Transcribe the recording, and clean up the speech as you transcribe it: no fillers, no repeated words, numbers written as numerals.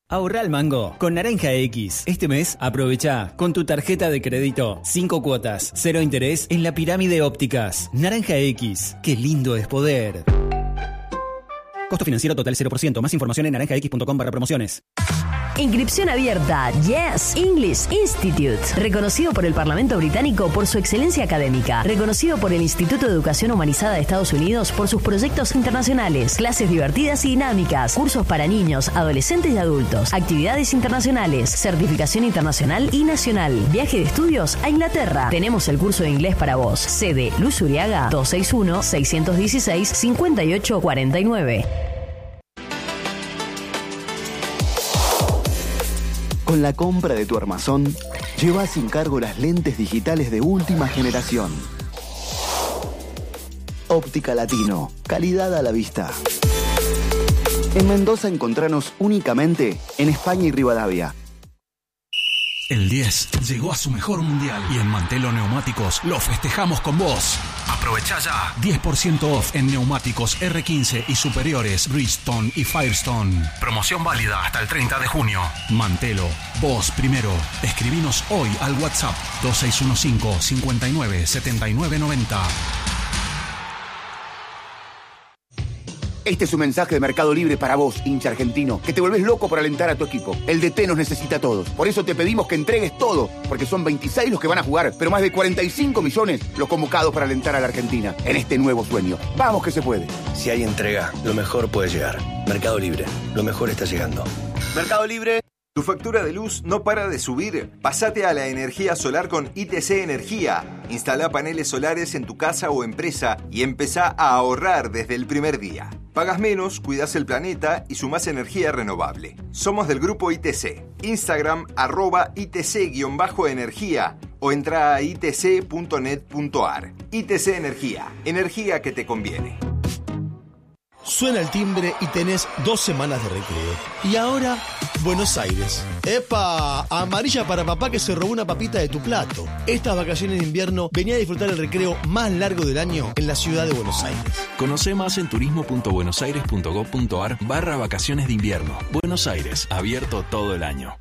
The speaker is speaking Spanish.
Ahorra al mango con Naranja X. Este mes aprovecha con tu tarjeta de crédito 5 cuotas, 0 interés en la Pirámide Ópticas. Naranja X, qué lindo es poder. Costo financiero total 0%. Más información en naranjax.com/promociones. Inscripción abierta. Yes English Institute. Reconocido por el Parlamento británico por su excelencia académica. Reconocido por el Instituto de Educación Humanizada de Estados Unidos por sus proyectos internacionales. Clases divertidas y dinámicas. Cursos para niños, adolescentes y adultos. Actividades internacionales. Certificación internacional y nacional. Viaje de estudios a Inglaterra. Tenemos el curso de inglés para vos. Sede Luz Uriaga 261-616-5849. Con la compra de tu armazón, lleva sin cargo las lentes digitales de última generación. Óptica Latino, calidad a la vista. En Mendoza encontranos únicamente en España y Rivadavia. El 10 llegó a su mejor mundial y en Mantelo Neumáticos lo festejamos con vos. Aprovecha ya. 10% off en neumáticos R15 y superiores Bridgestone y Firestone. Promoción válida hasta el 30 de junio. Mantelo, vos primero. Escribinos hoy al WhatsApp 2615 59 79 90. Este es un mensaje de Mercado Libre para vos, hincha argentino, que te volvés loco por alentar a tu equipo. El DT nos necesita a todos. Por eso te pedimos que entregues todo, porque son 26 los que van a jugar, pero más de 45 millones los convocados para alentar a la Argentina en este nuevo sueño. ¡Vamos que se puede! Si hay entrega, lo mejor puede llegar. Mercado Libre, lo mejor está llegando. Mercado Libre. ¿Tu factura de luz no para de subir? Pásate a la energía solar con ITC Energía. Instala paneles solares en tu casa o empresa y empezá a ahorrar desde el primer día. Pagas menos, cuidas el planeta y sumás energía renovable. Somos del grupo ITC. Instagram @ITC_energía o entra a itc.net.ar. ITC Energía. Energía que te conviene. Suena el timbre y tenés 2 semanas de recreo. Y ahora, Buenos Aires. ¡Epa! Amarilla para papá que se robó una papita de tu plato. Estas vacaciones de invierno venía a disfrutar el recreo más largo del año en la ciudad de Buenos Aires. Conoce más en turismo.buenosaires.gov.ar/vacaciones de invierno. Buenos Aires, abierto todo el año.